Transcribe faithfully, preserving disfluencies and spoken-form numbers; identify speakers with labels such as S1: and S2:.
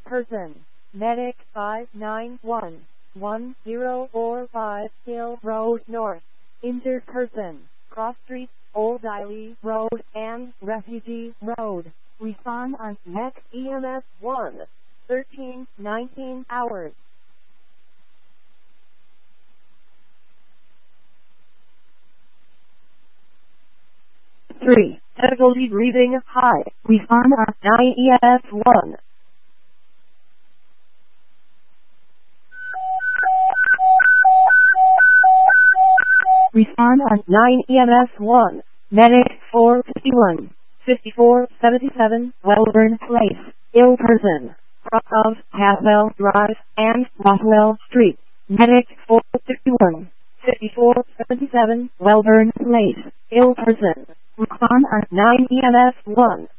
S1: person. Medic five nine one one zero four five Hill Road North. Injured person. Cross Street, Old Diley Road, and Refugee Road. Respond on next E M S one. thirteen nineteen hours. three. Difficulty breathing high. Respond on nine E M S one. Respond on nine E M S one. Medic four fifty-one, fifty-four seventy-seven, Welburn Place. Ill person. Cross of Haswell Drive and Roswell Street. Medic four fifty-one, fifty-four seventy-seven, Welburn Place. Ill person. Respond on nine E M S one.